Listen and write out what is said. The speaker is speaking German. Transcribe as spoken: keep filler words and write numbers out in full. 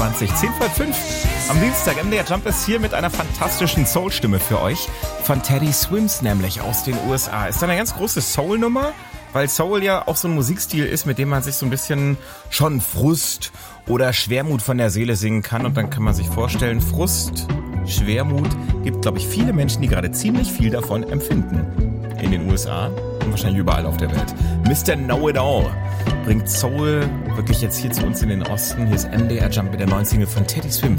zwanzig, zehn vor fünf am Dienstag. M D R Jump ist hier mit einer fantastischen Soul-Stimme für euch. Von Teddy Swims nämlich aus den U S A. Ist eine ganz große Soul-Nummer, weil Soul ja auch so ein Musikstil ist, mit dem man sich so ein bisschen schon Frust oder Schwermut von der Seele singen kann. Und dann kann man sich vorstellen, Frust, Schwermut, gibt, glaube ich, viele Menschen, die gerade ziemlich viel davon empfinden. In den U S A und wahrscheinlich überall auf der Welt. Mister Know-It-All bringt Soul wirklich jetzt hier zu uns in den Osten. Hier ist M D R Jump mit der neuen Single von Teddy Swims.